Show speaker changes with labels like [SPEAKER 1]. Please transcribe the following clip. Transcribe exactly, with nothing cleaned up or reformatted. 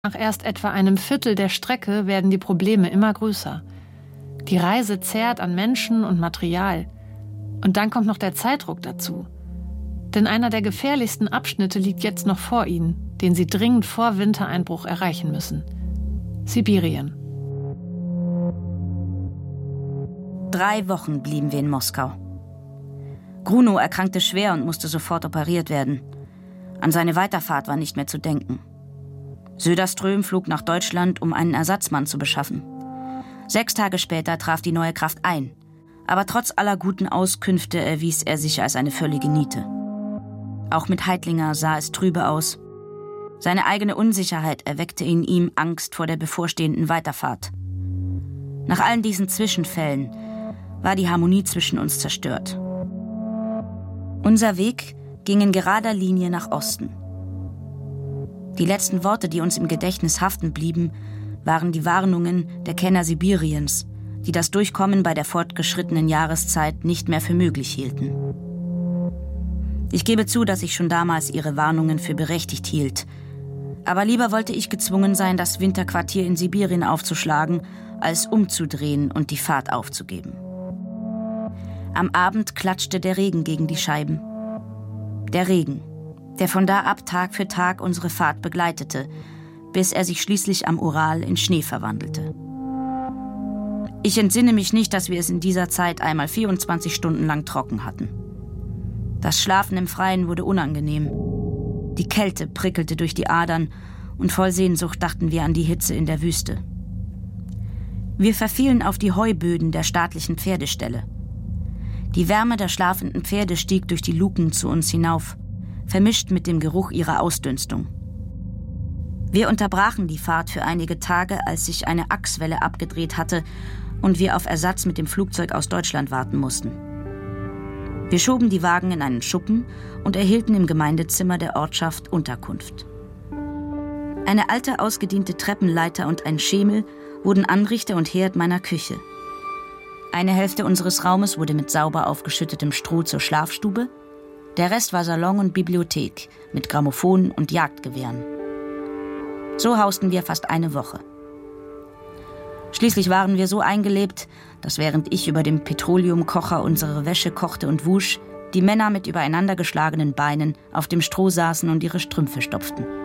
[SPEAKER 1] Nach erst etwa einem Viertel der Strecke werden die Probleme immer größer. Die Reise zehrt an Menschen und Material. Und dann kommt noch der Zeitdruck dazu. Denn einer der gefährlichsten Abschnitte liegt jetzt noch vor ihnen, den sie dringend vor Wintereinbruch erreichen müssen. Sibirien.
[SPEAKER 2] Drei Wochen blieben wir in Moskau. Grunow erkrankte schwer und musste sofort operiert werden. An seine Weiterfahrt war nicht mehr zu denken. Söderström flog nach Deutschland, um einen Ersatzmann zu beschaffen. Sechs Tage später traf die neue Kraft ein. Aber trotz aller guten Auskünfte erwies er sich als eine völlige Niete. Auch mit Heitlinger sah es trübe aus. Seine eigene Unsicherheit erweckte in ihm Angst vor der bevorstehenden Weiterfahrt. Nach allen diesen Zwischenfällen war die Harmonie zwischen uns zerstört. Unser Weg ging in gerader Linie nach Osten. Die letzten Worte, die uns im Gedächtnis haften blieben, waren die Warnungen der Kenner Sibiriens, die das Durchkommen bei der fortgeschrittenen Jahreszeit nicht mehr für möglich hielten. Ich gebe zu, dass ich schon damals ihre Warnungen für berechtigt hielt. Aber lieber wollte ich gezwungen sein, das Winterquartier in Sibirien aufzuschlagen, als umzudrehen und die Fahrt aufzugeben. Am Abend klatschte der Regen gegen die Scheiben. Der Regen, der von da ab Tag für Tag unsere Fahrt begleitete, bis er sich schließlich am Ural in Schnee verwandelte. Ich entsinne mich nicht, dass wir es in dieser Zeit einmal vierundzwanzig Stunden lang trocken hatten. Das Schlafen im Freien wurde unangenehm. Die Kälte prickelte durch die Adern und voll Sehnsucht dachten wir an die Hitze in der Wüste. Wir verfielen auf die Heuböden der staatlichen Pferdeställe. Die Wärme der schlafenden Pferde stieg durch die Luken zu uns hinauf, vermischt mit dem Geruch ihrer Ausdünstung. Wir unterbrachen die Fahrt für einige Tage, als sich eine Achswelle abgedreht hatte und wir auf Ersatz mit dem Flugzeug aus Deutschland warten mussten. Wir schoben die Wagen in einen Schuppen und erhielten im Gemeindezimmer der Ortschaft Unterkunft. Eine alte, ausgediente Treppenleiter und ein Schemel wurden Anrichter und Herd meiner Küche. Eine Hälfte unseres Raumes wurde mit sauber aufgeschüttetem Stroh zur Schlafstube, der Rest war Salon und Bibliothek mit Grammophon und Jagdgewehren. So hausten wir fast eine Woche. Schließlich waren wir so eingelebt, dass während ich über dem Petroleumkocher unsere Wäsche kochte und wusch, die Männer mit übereinander geschlagenen Beinen auf dem Stroh saßen und ihre Strümpfe stopften.